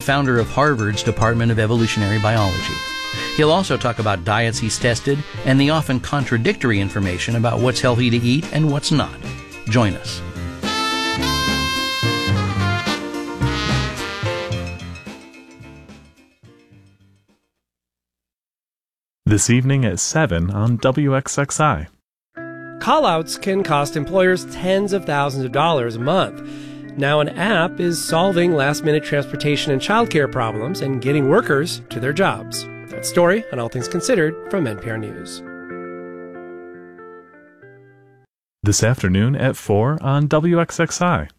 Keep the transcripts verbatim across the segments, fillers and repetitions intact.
founder of Harvard's Department of Evolutionary Biology. He'll also talk about diets he's tested and the often contradictory information about what's healthy to eat and what's not. Join us. This evening at seven on W X X I. Callouts can cost employers tens of thousands of dollars a month. Now an app is solving last-minute transportation and childcare problems and getting workers to their jobs. That story on All Things Considered from N P R News. This afternoon at four on W X X I.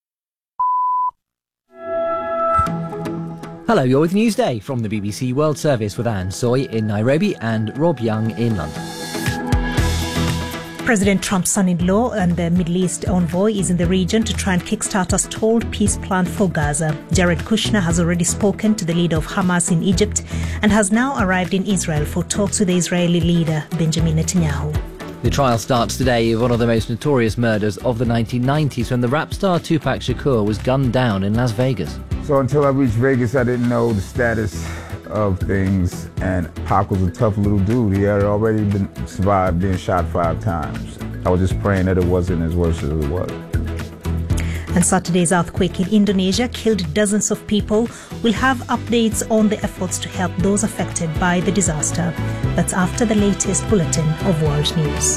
Hello, you're with Newsday from the B B C World Service with Anne Soy in Nairobi and Rob Young in London. President Trump's son-in-law and the Middle East envoy is in the region to try and kickstart a stalled peace plan for Gaza. Jared Kushner has already spoken to the leader of Hamas in Egypt and has now arrived in Israel for talks with the Israeli leader Benjamin Netanyahu. The trial starts today of one of the most notorious murders of the nineteen nineties when the rap star Tupac Shakur was gunned down in Las Vegas. So until I reached Vegas, I didn't know the status of things, and Pac was a tough little dude. He had already been survived being shot five times. I was just praying that it wasn't as worse as it was. And Saturday's earthquake in Indonesia killed dozens of people. We'll have updates on the efforts to help those affected by the disaster. That's after the latest bulletin of world news.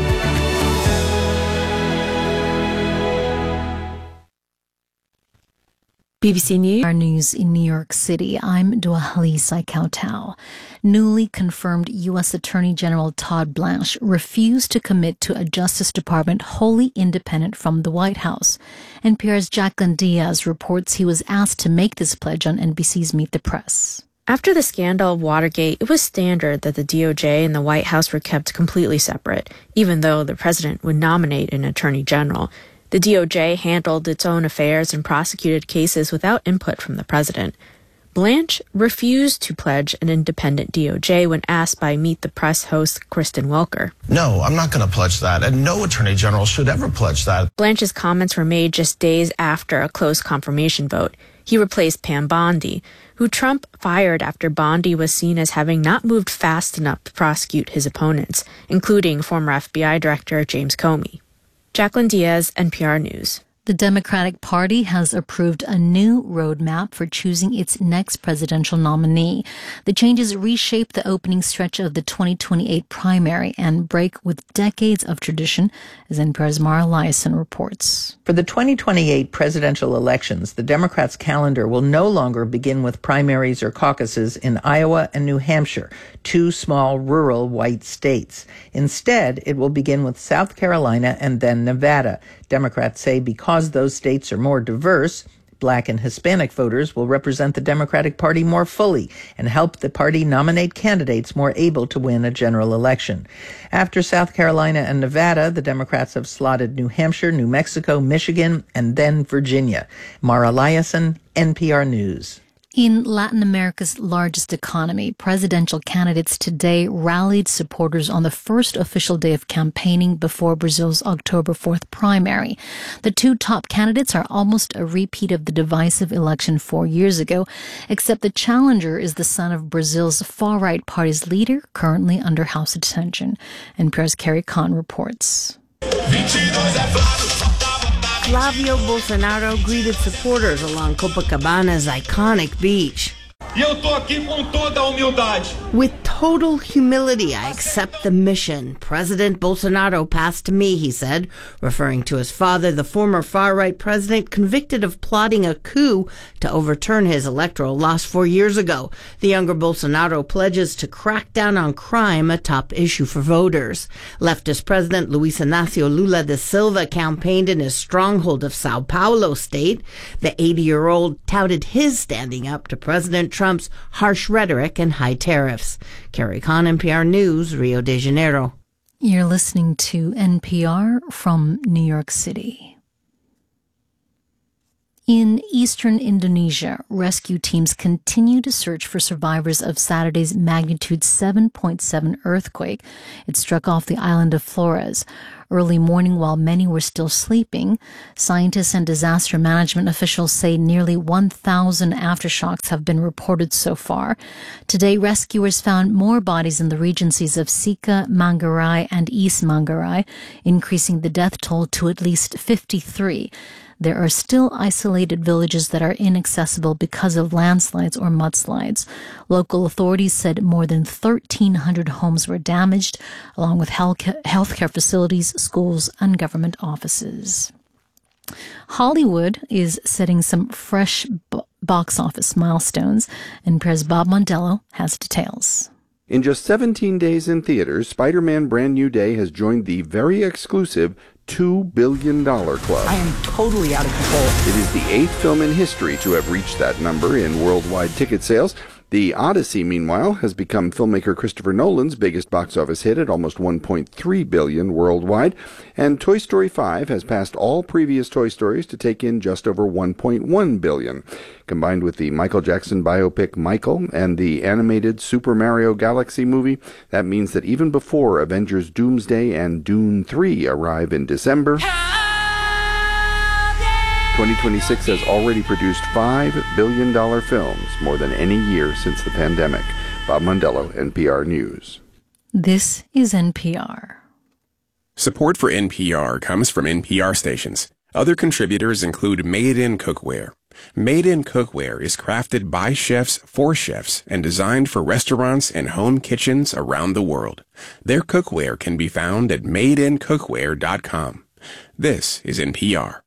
B B C News. Our news in New York City. I'm Duahali Saikautau. Newly confirmed U S Attorney General Todd Blanche refused to commit to a Justice Department wholly independent from the White House. N P R's Jacqueline Diaz reports he was asked to make this pledge on N B C's Meet the Press. After the scandal of Watergate, it was standard that the D O J and the White House were kept completely separate, even though the president would nominate an attorney general. The D O J handled its own affairs and prosecuted cases without input from the president. Blanche refused to pledge an independent D O J when asked by Meet the Press host Kristen Welker. No, I'm not going to pledge that, and no attorney general should ever pledge that. Blanche's comments were made just days after a close confirmation vote. He replaced Pam Bondi, who Trump fired after Bondi was seen as having not moved fast enough to prosecute his opponents, including former F B I Director James Comey. Jacqueline Diaz, N P R News. The Democratic Party has approved a new roadmap for choosing its next presidential nominee. The changes reshape the opening stretch of the twenty twenty-eight primary and break with decades of tradition, as N P R's Mara Liasson reports. For the twenty twenty-eight presidential elections, the Democrats' calendar will no longer begin with primaries or caucuses in Iowa and New Hampshire, two small rural white states. Instead, it will begin with South Carolina and then Nevada. Democrats say because those states are more diverse, Black and Hispanic voters will represent the Democratic Party more fully and help the party nominate candidates more able to win a general election. After South Carolina and Nevada, the Democrats have slotted New Hampshire, New Mexico, Michigan, and then Virginia. Mara Liasson, N P R News. In Latin America's largest economy, presidential candidates today rallied supporters on the first official day of campaigning before Brazil's October fourth primary. The two top candidates are almost a repeat of the divisive election four years ago, except the challenger is the son of Brazil's far-right party's leader, currently under house detention. N P R's Carrie Kahn reports. Flavio Bolsonaro greeted supporters along Copacabana's iconic beach. With total humility, I accept the mission President Bolsonaro passed to me, he said, referring to his father, the former far-right president convicted of plotting a coup to overturn his electoral loss four years ago. The younger Bolsonaro pledges to crack down on crime, a top issue for voters. Leftist President Luiz Inácio Lula da Silva campaigned in his stronghold of Sao Paulo state. The eighty-year-old touted his standing up to President Trump's harsh rhetoric and high tariffs. Carrie Kahn, N P R News, Rio de Janeiro. You're listening to N P R from New York City. In eastern Indonesia, rescue teams continue to search for survivors of Saturday's magnitude seven point seven earthquake. It struck off the island of Flores early morning while many were still sleeping. Scientists and disaster management officials say nearly one thousand aftershocks have been reported so far. Today, rescuers found more bodies in the regencies of Sika, Manggarai, and East Manggarai, increasing the death toll to at least fifty-three. There are still isolated villages that are inaccessible because of landslides or mudslides. Local authorities said more than thirteen hundred homes were damaged, along with healthcare facilities, schools, and government offices. Hollywood is setting some fresh bo- box office milestones, and Prez Bob Mondello has details. In just seventeen days in theaters, Spider-Man Brand New Day has joined the very exclusive two billion dollars club. I am totally out of control. It is the eighth film in history to have reached that number in worldwide ticket sales. The Odyssey, meanwhile, has become filmmaker Christopher Nolan's biggest box office hit at almost one point three billion dollars worldwide. And Toy Story five has passed all previous Toy Stories to take in just over one point one billion dollars. Combined with the Michael Jackson biopic Michael and the animated Super Mario Galaxy movie, that means that even before Avengers Doomsday and Dune three arrive in December, twenty twenty-six has already produced five billion dollars films, more than any year since the pandemic. Bob Mondello, N P R News. This is N P R. Support for N P R comes from N P R stations. Other contributors include Made in Cookware. Made in Cookware is crafted by chefs for chefs and designed for restaurants and home kitchens around the world. Their cookware can be found at made in cookware dot com. This is N P R.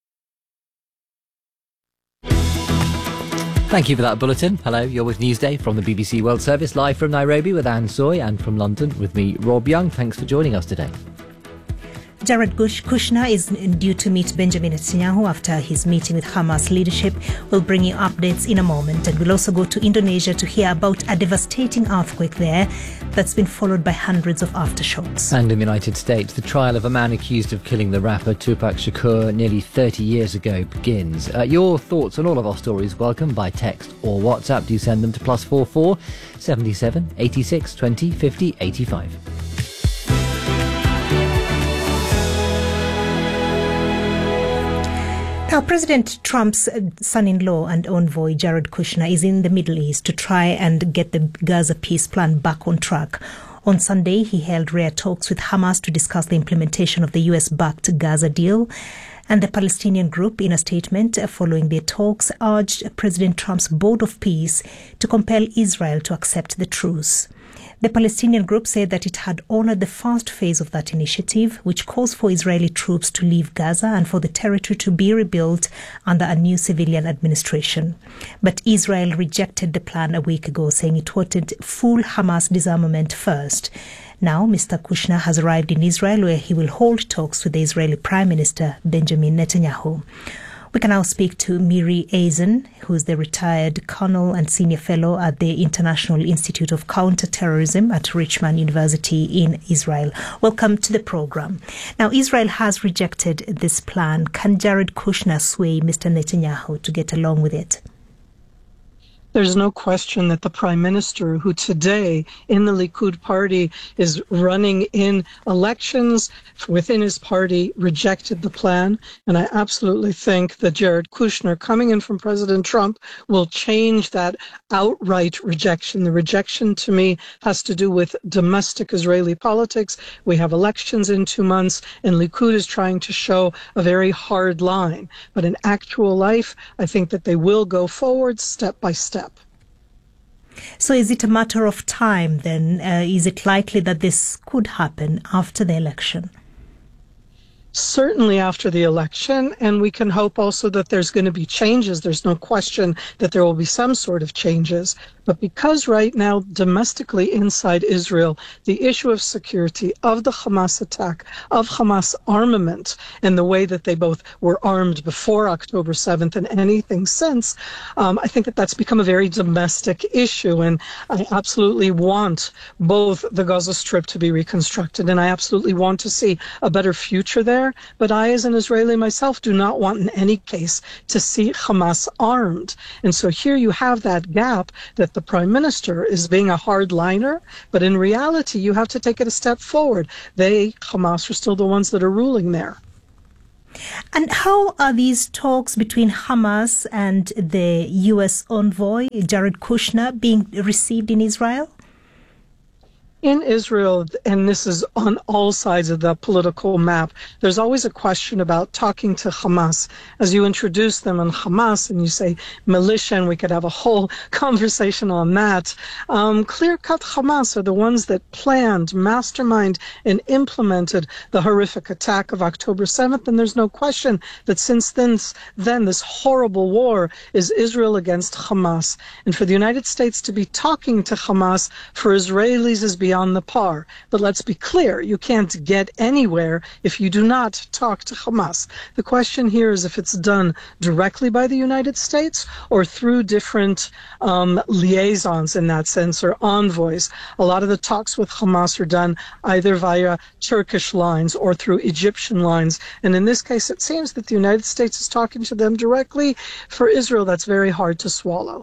Thank you for that bulletin. Hello, you're with Newsday from the B B C World Service, live from Nairobi with Anne Soy, and from London with me, Rob Young. Thanks for joining us today. Jared Kushner is due to meet Benjamin Netanyahu after his meeting with Hamas leadership. We'll bring you updates in a moment, and we'll also go to Indonesia to hear about a devastating earthquake there that's been followed by hundreds of aftershocks. And in the United States, the trial of a man accused of killing the rapper Tupac Shakur nearly thirty years ago begins. Uh, your thoughts on all of our stories, welcome by text or WhatsApp. Do send them to plus four four seventy-seven eighty-six twenty fifty eighty-five. Now, President Trump's son-in-law and envoy, Jared Kushner, is in the Middle East to try and get the Gaza peace plan back on track. On Sunday, he held rare talks with Hamas to discuss the implementation of the U S-backed Gaza deal. And the Palestinian group, in a statement following their talks, urged President Trump's Board of Peace to compel Israel to accept the truce. The Palestinian group said that it had honored the first phase of that initiative, which calls for Israeli troops to leave Gaza and for the territory to be rebuilt under a new civilian administration. But Israel rejected the plan a week ago, saying it wanted full Hamas disarmament first. Now, Mister Kushner has arrived in Israel, where he will hold talks with the Israeli Prime Minister Benjamin Netanyahu. We can now speak to Miri Eisen, who is the retired colonel and senior fellow at the International Institute of Counterterrorism at Richman University in Israel. Welcome to the program. Now, Israel has rejected this plan. Can Jared Kushner sway Mister Netanyahu to get along with it? There's no question that the prime minister, who today in the Likud party is running in elections within his party, rejected the plan. And I absolutely think that Jared Kushner, coming in from President Trump, will change that outright rejection. The rejection, to me, has to do with domestic Israeli politics. We have elections in two months, and Likud is trying to show a very hard line. But in actual life, I think that they will go forward step by step. So is it a matter of time then? Uh, is it likely that this could happen after the election? Certainly after the election, and we can hope also that there's going to be changes. There's no question that there will be some sort of changes. But because right now, domestically inside Israel, the issue of security, of the Hamas attack, of Hamas armament, and the way that they both were armed before October seventh and anything since, um, I think that that's become a very domestic issue. And I absolutely want both the Gaza Strip to be reconstructed, and I absolutely want to see a better future there. there, but I, as an Israeli myself, do not want in any case to see Hamas armed. And so here you have that gap that the prime minister is being a hardliner, but in reality, you have to take it a step forward. They, Hamas, are still the ones that are ruling there. And how are these talks between Hamas and the U S envoy, Jared Kushner, being received in Israel? In Israel, and this is on all sides of the political map, there's always a question about talking to Hamas. As you introduce them on Hamas and you say militia, and we could have a whole conversation on that, um, clear-cut Hamas are the ones that planned, masterminded, and implemented the horrific attack of October seventh, and there's no question that since then, then this horrible war is Israel against Hamas. And for the United States to be talking to Hamas for Israelis is beyond the par. But let's be clear, you can't get anywhere if you do not talk to Hamas. The question here is if it's done directly by the United States or through different um, liaisons in that sense, or envoys. A lot of the talks with Hamas are done either via Turkish lines or through Egyptian lines. And in this case, it seems that the United States is talking to them directly. For Israel, that's very hard to swallow.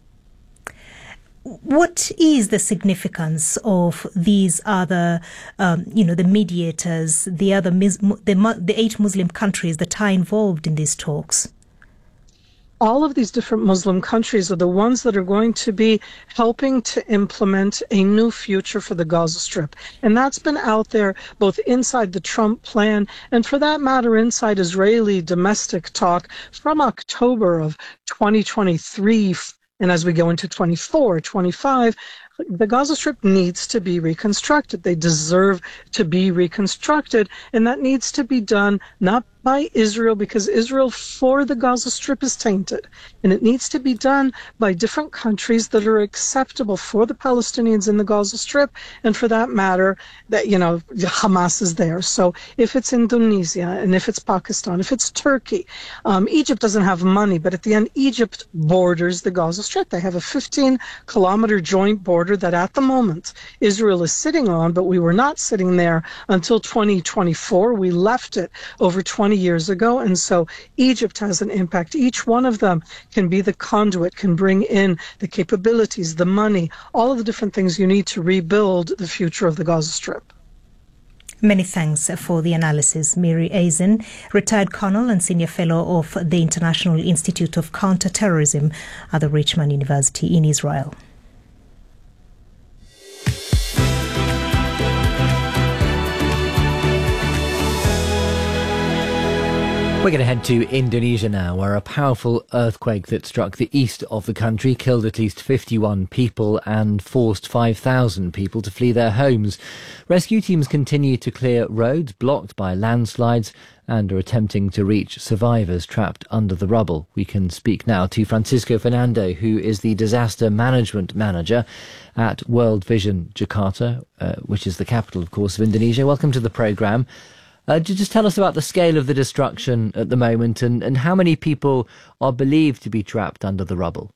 What is the significance of these other, um, you know, the mediators, the other, the, the eight Muslim countries that are involved in these talks? All of these different Muslim countries are the ones that are going to be helping to implement a new future for the Gaza Strip. And that's been out there both inside the Trump plan and, for that matter, inside Israeli domestic talk from October of twenty twenty-three. And as we go into twenty-four, twenty-five, the Gaza Strip needs to be reconstructed. They deserve to be reconstructed. And that needs to be done not by Israel, because Israel for the Gaza Strip is tainted. And it needs to be done by different countries that are acceptable for the Palestinians in the Gaza Strip. And for that matter, that, you know, Hamas is there. So if it's Indonesia and if it's Pakistan, if it's Turkey, um, Egypt doesn't have money, but at the end, Egypt borders the Gaza Strip. They have a fifteen kilometer joint border that at the moment Israel is sitting on, but we were not sitting there until twenty twenty-four. We left it over twenty years ago, and so Egypt has an impact. Each one of them can be the conduit, can bring in the capabilities, the money, all of the different things you need to rebuild the future of the Gaza Strip. Many thanks for the analysis. Miri Eisen, retired colonel and senior fellow of the International Institute of Counterterrorism at the Richman University in Israel. We're going to head to Indonesia now, where a powerful earthquake that struck the east of the country killed at least fifty-one people and forced five thousand people to flee their homes. Rescue teams continue to clear roads blocked by landslides and are attempting to reach survivors trapped under the rubble. We can speak now to Francisco Fernando, who is the Disaster Management Manager at World Vision Jakarta, uh, which is the capital, of course, of Indonesia. Welcome to the programme. Uh, just tell us about the scale of the destruction at the moment and, and how many people are believed to be trapped under the rubble.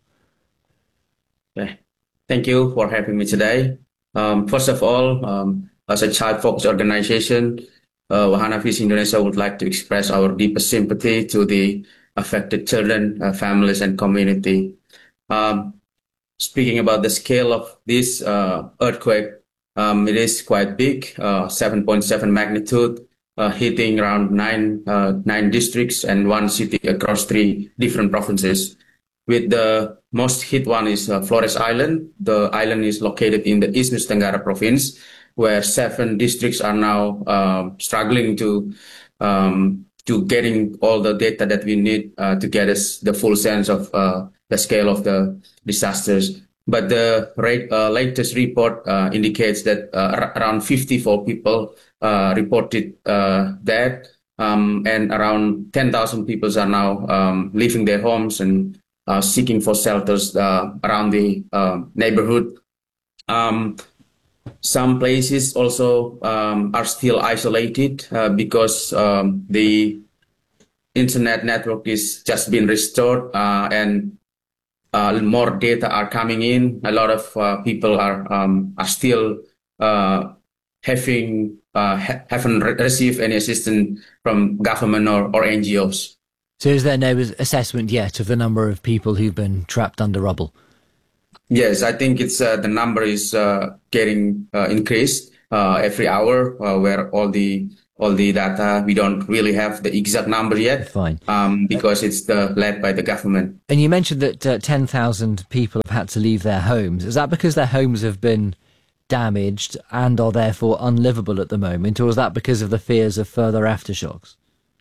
Okay. Thank you for having me today. Um, first of all, um, as a child-focused organization, uh, Wahana Vision Indonesia would like to express our deepest sympathy to the affected children, uh, families, and community. Um, speaking about the scale of this uh, earthquake, um, it is quite big, uh, seven point seven magnitude. Uh, hitting around nine uh, nine districts and one city across three different provinces. With the most hit one is uh, Flores Island. The island is located in the East Nusa Tenggara province, where seven districts are now uh, struggling to um, to getting all the data that we need uh, to get us the full sense of uh, the scale of the disasters. But the rate, uh, latest report uh, indicates that uh, around fifty-four people uh, reported uh, dead, um, and around ten thousand people are now um, leaving their homes and uh, seeking for shelters uh, around the uh, neighborhood. Um, some places also um, are still isolated uh, because um, the internet network is just been restored uh, and Uh, more data are coming in. A lot of uh, people are um, are still uh, having uh, ha- haven't re- received any assistance from government or, or N G Os. So is there no assessment yet of the number of people who've been trapped under rubble? Yes, I think it's uh, the number is uh, getting uh, increased uh, every hour. Uh, where all the all the data, we don't really have the exact number yet. Fine, um, because it's the, led by the government. And you mentioned that uh, ten thousand people have had to leave their homes. Is that because their homes have been damaged and are therefore unlivable at the moment, or is that because of the fears of further aftershocks?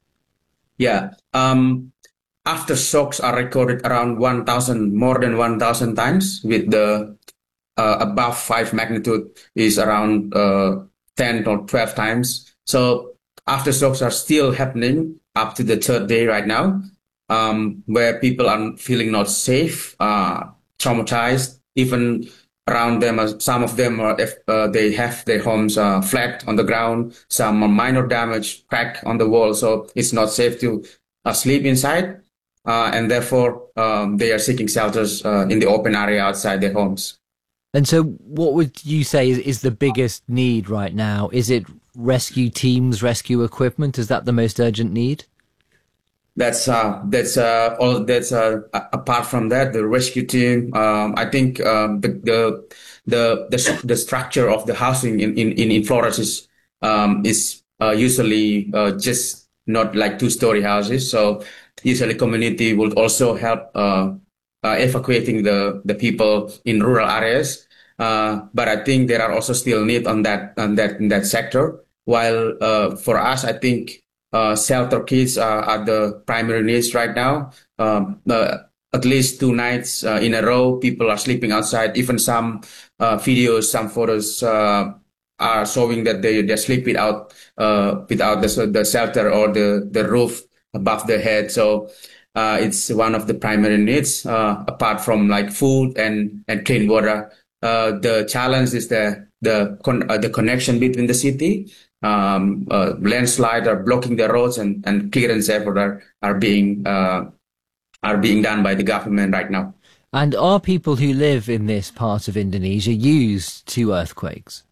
Yeah. Um, aftershocks are recorded around one thousand, more than one thousand times, with the uh, above five magnitude is around uh, ten or twelve times. So aftershocks are still happening up to the third day right now, um, where people are feeling not safe, uh, traumatized, even around them. Uh, some of them are, if, uh, they have their homes uh, flat on the ground, some are minor damage, crack on the wall. So it's not safe to uh, sleep inside. Uh, and therefore, um, they are seeking shelters uh, in the open area outside their homes. And so what would you say is, is the biggest need right now? Is it rescue teams, rescue equipment? Is that the most urgent need? That's uh, that's uh, all. That's uh, apart from that, the rescue team. Um, I think um, the, the the the the structure of the housing in in in Flores is um, is uh, usually uh, just not like two-story houses. So usually, community would also help uh, uh, evacuating the the people in rural areas. Uh, but I think there are also still need on that on that in that sector. While uh, for us, I think. Uh, shelter kits are, are the primary needs right now. Um, uh, at least two nights uh, in a row, people are sleeping outside. Even some uh, videos, some photos uh, are showing that they they sleep without uh, without the the shelter or the the roof above their head. So uh, it's one of the primary needs. Uh, apart from like food and and clean water, uh, the challenge is the the con- uh, the connection between the city. Um, uh, landslides are blocking the roads, and, and clearance efforts are, are being uh, are being done by the government right now. And are people who live in this part of Indonesia used to earthquakes?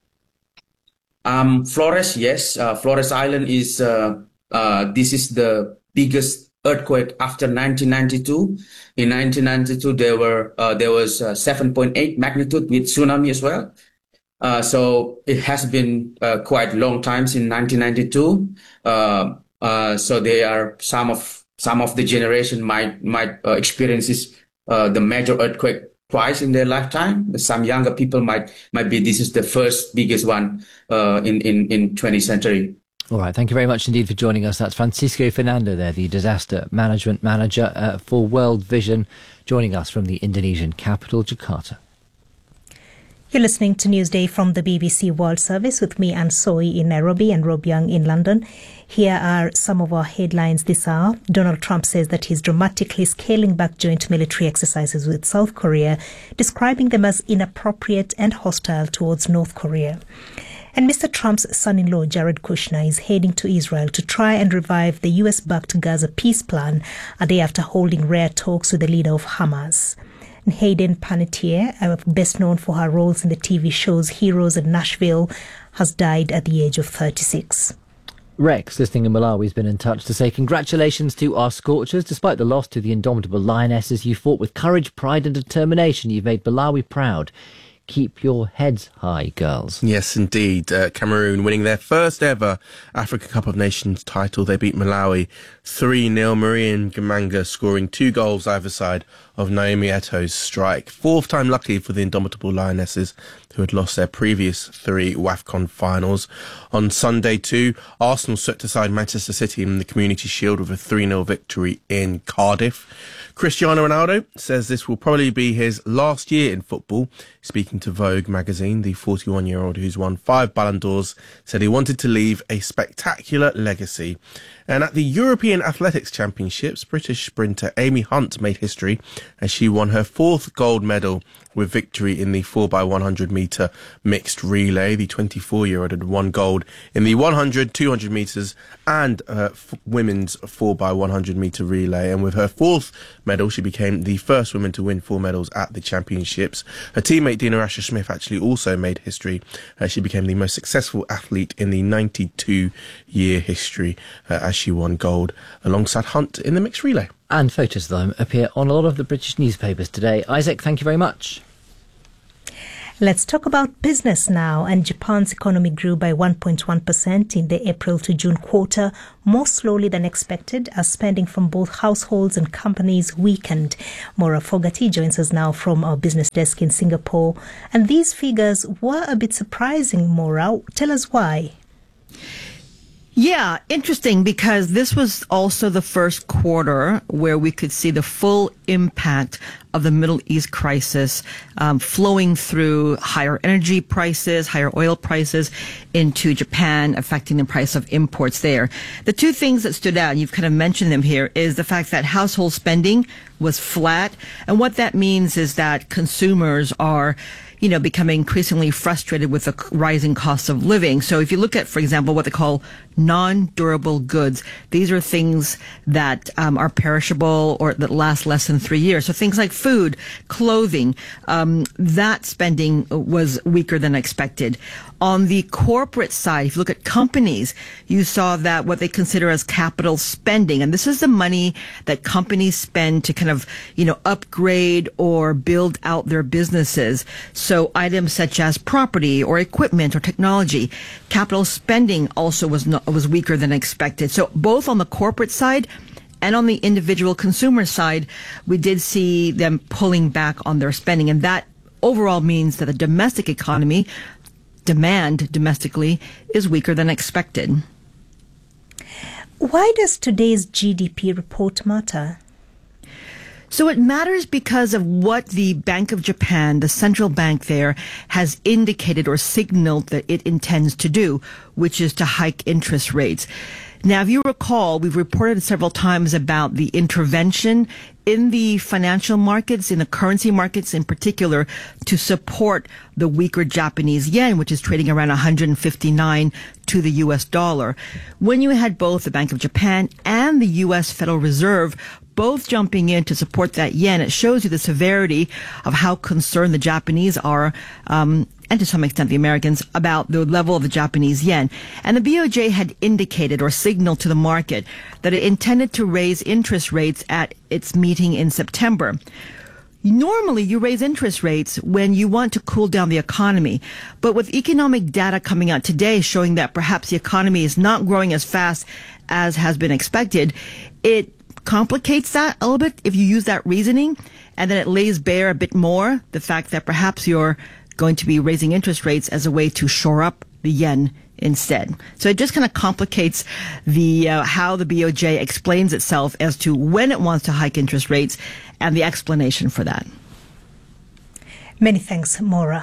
Um, Flores, yes. Uh, Flores Island is uh, uh, this is the biggest earthquake after nineteen ninety-two. In nineteen ninety-two, there were uh, there was uh, seven point eight magnitude with tsunami as well. Uh, so it has been uh, quite a long time since nineteen ninety-two. Uh, uh, so they are some of some of the generation might might uh, experiences uh, the major earthquake twice in their lifetime. Some younger people might might be this is the first biggest one uh, in in in twentieth century. All right, thank you very much indeed for joining us. That's Francisco Fernando there, the disaster management manager uh, for World Vision, joining us from the Indonesian capital, Jakarta. You're listening to Newsday from the B B C World Service with me, Anne Soy, in Nairobi and Rob Young in London. Here are some of our headlines this hour. Donald Trump says that he's dramatically scaling back joint military exercises with South Korea, describing them as inappropriate and hostile towards North Korea. And Mister Trump's son-in-law, Jared Kushner, is heading to Israel to try and revive the U S-backed Gaza peace plan a day after holding rare talks with the leader of Hamas. Hayden Panettiere, best known for her roles in the T V shows Heroes and Nashville, has died at the age of thirty-six. Rex, listening in Malawi, has been in touch to say congratulations to our Scorchers. Despite the loss to the indomitable Lionesses, you fought with courage, pride and determination. You've made Malawi proud. Keep your heads high, girls. Yes, indeed. Uh, Cameroon winning their first ever Africa Cup of Nations title. They beat Malawi three nil. Marian Gamanga scoring two goals either side of Naomi Eto's strike. Fourth time lucky for the indomitable Lionesses, who had lost their previous three WAFCON finals. On Sunday too, Arsenal swept aside Manchester City in the Community Shield with a three nil victory in Cardiff. Cristiano Ronaldo says this will probably be his last year in football. Speaking to Vogue magazine, the forty-one-year-old who's won five Ballon d'Ors said he wanted to leave a spectacular legacy. And at the European European Athletics Championships, British sprinter Amy Hunt made history as she won her fourth gold medal with victory in the four by one hundred metre mixed relay. The twenty-four-year-old had won gold in the one hundred, two hundred metres and uh, f- women's four by one hundred metre relay. And with her fourth medal, she became the first woman to win four medals at the championships. Her teammate Dina Rasher-Smith actually also made history. Uh, she became the most successful athlete in the ninety-two-year history uh, as she won gold alongside Hunt in the mixed relay. And photos of them appear on a lot of the British newspapers today. Isaac, thank you very much. Let's talk about business now. And Japan's economy grew by one point one percent in the April to June quarter, more slowly than expected, as spending from both households and companies weakened. Maura Fogarty joins us now from our business desk in Singapore. And these figures were a bit surprising, Maura. Tell us why. Yeah, interesting, because this was also the first quarter where we could see the full impact of the Middle East crisis um, flowing through higher energy prices, higher oil prices into Japan, affecting the price of imports there. The two things that stood out, and you've kind of mentioned them here, is the fact that household spending was flat. And what that means is that consumers are you know, becoming increasingly frustrated with the rising costs of living. So if you look at, for example, what they call non-durable goods, these are things that um, are perishable or that last less than three years. So things like food, clothing, um, that spending was weaker than expected. On the corporate side, if you look at companies, you saw that what they consider as capital spending, and this is the money that companies spend to kind of, you know, upgrade or build out their businesses. So items such as property or equipment or technology, capital spending also was not, was weaker than expected. So both on the corporate side and on the individual consumer side, we did see them pulling back on their spending. And that overall means that the domestic economy, demand domestically, is weaker than expected. Why does today's G D P report matter? So it matters because of what the Bank of Japan, the central bank there, has indicated or signaled that it intends to do, which is to hike interest rates. Now, if you recall, we've reported several times about the intervention in the financial markets, in the currency markets in particular, to support the weaker Japanese yen, which is trading around one hundred fifty-nine to the U S dollar. When you had both the Bank of Japan and the U S Federal Reserve both jumping in to support that yen, it shows you the severity of how concerned the Japanese are, um, and to some extent the Americans, about the level of the Japanese yen. And the B O J had indicated or signaled to the market that it intended to raise interest rates at its meeting in September. Normally, you raise interest rates when you want to cool down the economy. But with economic data coming out today showing that perhaps the economy is not growing as fast as has been expected, it complicates that a little bit if you use that reasoning, and then it lays bare a bit more the fact that perhaps you're going to be raising interest rates as a way to shore up the yen instead. So it just kind of complicates the uh, how the B O J explains itself as to when it wants to hike interest rates and the explanation for that. Many thanks, Maura.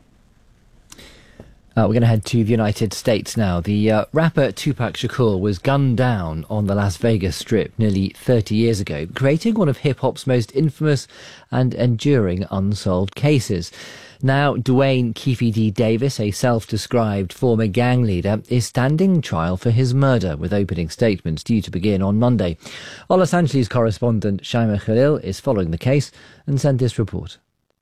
Uh, we're going to head to the United States now. The uh, rapper Tupac Shakur was gunned down on the Las Vegas Strip nearly thirty years ago, creating one of hip-hop's most infamous and enduring unsolved cases. Now, Dwayne Keefe D. Davis, a self-described former gang leader, is standing trial for his murder, with opening statements due to begin on Monday. Our Los Angeles correspondent Shaima Khalil is following the case and sent this report.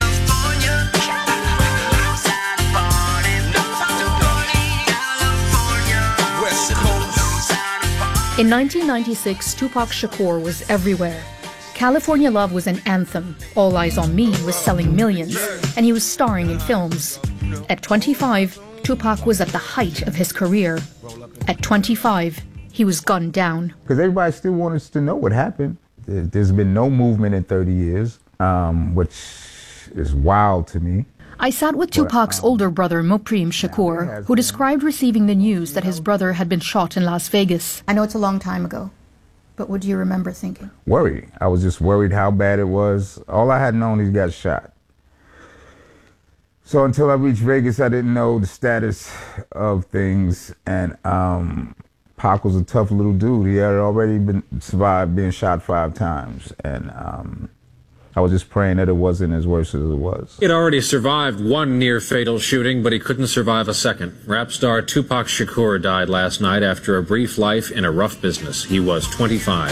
In nineteen ninety-six, Tupac Shakur was everywhere. California Love was an anthem. All Eyes on Me was selling millions, and he was starring in films. At twenty-five, Tupac was at the height of his career. At twenty-five, he was gunned down. Because everybody still wants to know what happened. There's been no movement in thirty years, um, which is wild to me. I sat with Tupac's older brother, Mopreme Shakur, who described receiving the news that his brother had been shot in Las Vegas. I know it's a long time ago, but what do you remember thinking? Worried. I was just worried how bad it was. All I had known, he got shot. So until I reached Vegas, I didn't know the status of things. And um, Pac was a tough little dude. He had already been survived being shot five times, and um, I was just praying that it wasn't as worse as it was. He had already survived one near-fatal shooting, but he couldn't survive a second. Rap star Tupac Shakur died last night after a brief life in a rough business. He was twenty-five.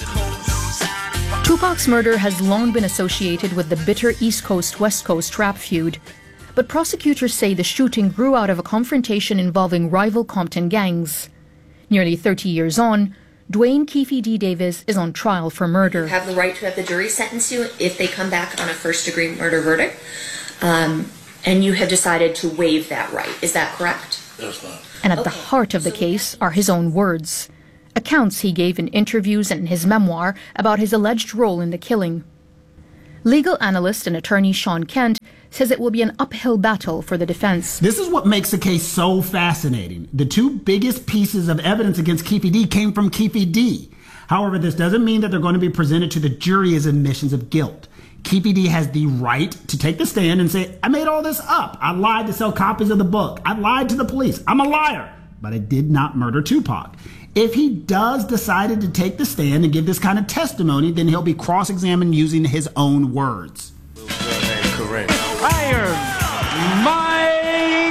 Tupac's murder has long been associated with the bitter East Coast-West Coast rap feud. But prosecutors say the shooting grew out of a confrontation involving rival Compton gangs. Nearly thirty years on, Dwayne Keefe D. Davis is on trial for murder. You have the right to have the jury sentence you if they come back on a first-degree murder verdict, um, and you have decided to waive that right. Is that correct? That's not. And at okay. the heart of the case are his own words, accounts he gave in interviews and in his memoir about his alleged role in the killing. Legal analyst and attorney Sean Kent says it will be an uphill battle for the defense. This is what makes the case so fascinating. The two biggest pieces of evidence against Keefe D came from Keefe D. However, this doesn't mean that they're going to be presented to the jury as admissions of guilt. Keefe D has the right to take the stand and say, I made all this up. I lied to sell copies of the book. I lied to the police. I'm a liar. But I did not murder Tupac. If he does decide to take the stand and give this kind of testimony, then he'll be cross-examined using his own words. Correct. Iron Mike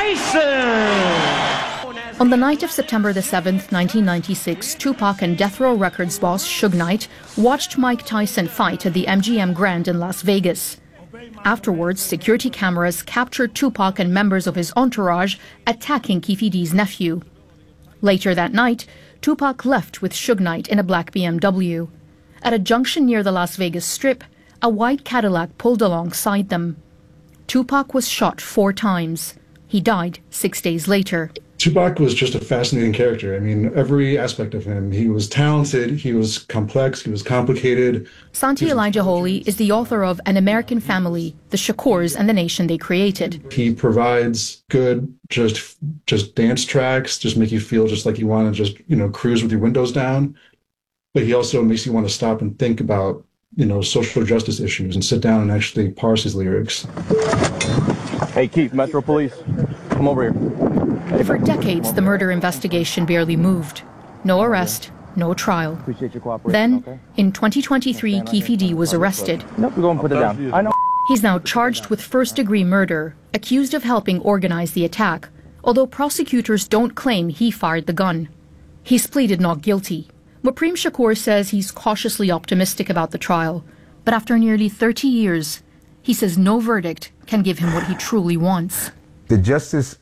Tyson! On the night of September the seventh, nineteen ninety-six, Tupac and Death Row Records boss Suge Knight watched Mike Tyson fight at the M G M Grand in Las Vegas. Afterwards, security cameras captured Tupac and members of his entourage attacking Keefe D's nephew. Later that night, Tupac left with Suge Knight in a black B M W. At a junction near the Las Vegas Strip, a white Cadillac pulled alongside them. Tupac was shot four times. He died six days later. Tupac was just a fascinating character. I mean, every aspect of him. He was talented, he was complex, he was complicated. Santi Elijah Holy is the author of An American Family, The Shakurs and the Nation They Created. He provides good, just just dance tracks, just make you feel just like you want to just, you know, cruise with your windows down. But he also makes you want to stop and think about, you know, social justice issues and sit down and actually parse his lyrics. Hey, Keith, Metro Police, come over here. For decades, the murder investigation barely moved. No arrest, no trial. Then, in twenty twenty-three, Keefe D was arrested. Nope, we're going to put it down. I know. He's now charged with first-degree murder, accused of helping organize the attack, although prosecutors don't claim he fired the gun. He's pleaded not guilty. Mupreem Shakur says he's cautiously optimistic about the trial, but after nearly thirty years, he says no verdict can give him what he truly wants. The justice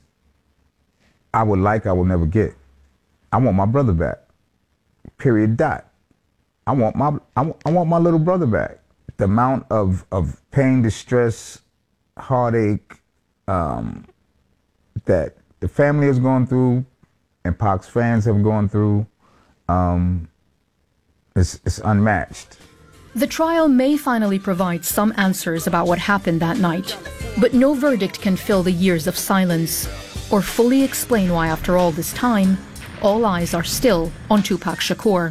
I would like, I will never get. I want my brother back. Period. Dot. I want my I want, I want my little brother back. The amount of of pain, distress, heartache um, that the family has gone through, and Pac's fans have gone through, um, is is unmatched. The trial may finally provide some answers about what happened that night, but no verdict can fill the years of silence or fully explain why, after all this time, all eyes are still on Tupac Shakur.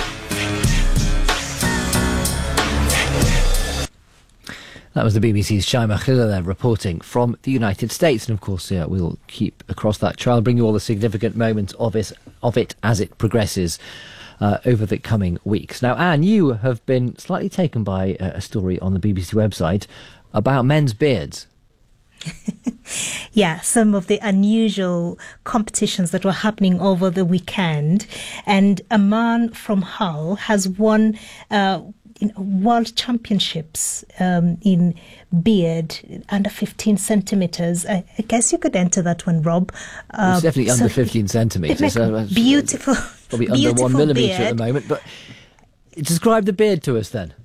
That was the B B C's Shaima Khilala reporting from the United States. And of course, yeah, we'll keep across that trial, bring you all the significant moments of it, of it as it progresses uh, over the coming weeks. Now, Anne, you have been slightly taken by a story on the B B C website about men's beards. Yeah, some of the unusual competitions that were happening over the weekend. And a man from Hull has won uh, in world championships um, in beard under fifteen centimeters. I, I guess you could enter that one, Rob. Uh, it's definitely so under fifteen centimeters. So beautiful. Probably beautiful under one millimeter beard. at the moment. But describe the beard to us then.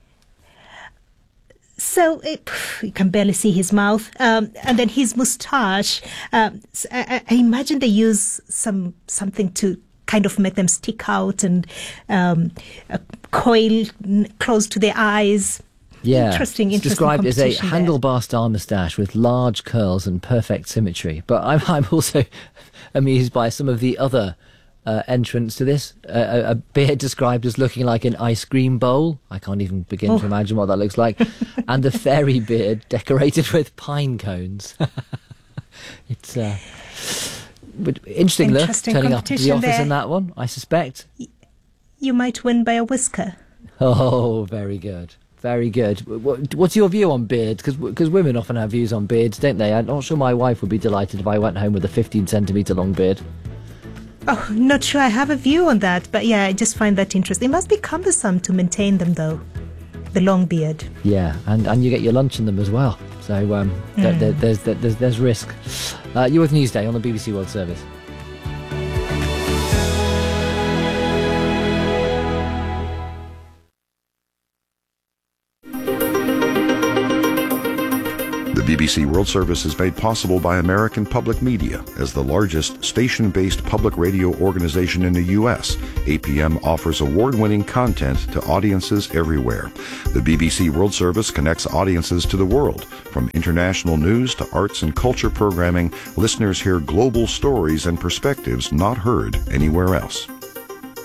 So it, you can barely see his mouth, um, and then his moustache. Um, I, I imagine they use some something to kind of make them stick out, and um, a coil close to their eyes. Yeah, interesting. it's interesting described as a competition handlebar-style moustache with large curls and perfect symmetry. But I'm, I'm also amused by some of the other Uh, entrance to this. Uh, a, a beard described as looking like an ice cream bowl. I can't even begin Oh. to imagine what that looks like. And a fairy beard decorated with pine cones. It's uh, but interesting look, Interesting turning up at the competition office there. in that one, I suspect. You might win by a whisker. Oh, very good. Very good. What, what's your view on beards? Because women often have views on beards, don't they? I'm not sure my wife would be delighted if I went home with a fifteen centimetre long beard. Oh, not sure I have a view on that, but yeah, I just find that interesting. It must be cumbersome to maintain them, though, the long beard. Yeah, and, and you get your lunch in them as well. So um, mm. th- th- there's, th- there's, there's risk. Uh, you're with Newsday on the B B C World Service. The B B C World Service is made possible by American Public Media. As the largest station-based public radio organization in the U S, A P M offers award-winning content to audiences everywhere. The B B C World Service connects audiences to the world. From international news to arts and culture programming, listeners hear global stories and perspectives not heard anywhere else.